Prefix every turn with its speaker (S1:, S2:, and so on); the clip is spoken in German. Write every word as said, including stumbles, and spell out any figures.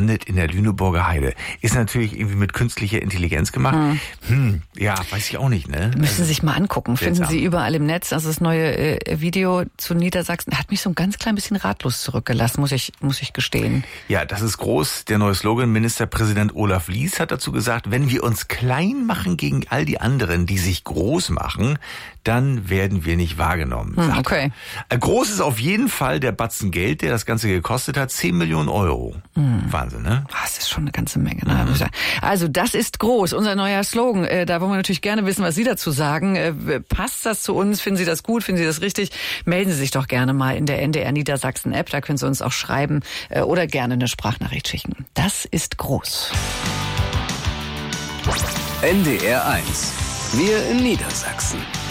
S1: strandet in der Lüneburger Heide. Ist natürlich irgendwie mit künstlicher Intelligenz gemacht. Hm, hm ja, weiß ich auch nicht, ne?
S2: Müssen Sie sich mal angucken. Finden Sie überall im Netz. Also das neue äh, Video zu Niedersachsen hat mich so ein ganz klein bisschen ratlos zurückgelassen, muss ich, muss ich gestehen.
S1: Ja, das ist groß. Der neue Slogan, Ministerpräsident Olaf Lies hat dazu gesagt, wenn wir uns klein machen gegen all die anderen, die sich groß machen, dann werden wir nicht wahrgenommen.
S2: Hm, okay.
S1: Er. Groß ist auf jeden Fall der Batzen Geld, der das Ganze gekostet hat, zehn Millionen Euro. Hm. Wahnsinn, ne?
S2: Das ist schon eine ganze Menge. Ne? Mhm. Also das ist groß, unser neuer Slogan. Äh, da wollen wir natürlich gerne wissen, was Sie dazu sagen. Äh, passt das zu uns? Finden Sie das gut? Finden Sie das richtig? Melden Sie sich doch gerne mal in der N D R Niedersachsen App. Da können Sie uns auch schreiben äh, oder gerne eine Sprachnachricht schicken. Das ist groß.
S3: N D R eins. Wir in Niedersachsen.